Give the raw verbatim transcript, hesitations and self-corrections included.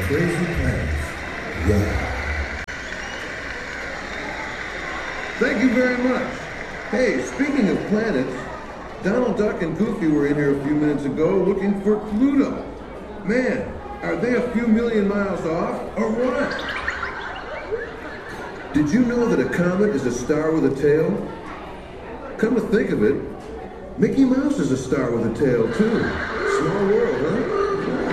Crazy Planets. Yeah. Thank you very much. Hey, speaking of planets, Donald Duck and Goofy were in here a few minutes ago looking for Pluto. Man, are they a few million miles off, or what? Did you know that a comet is a star with a tail? Come to think of it, Mickey Mouse is a star with a tail, too. Small world, huh?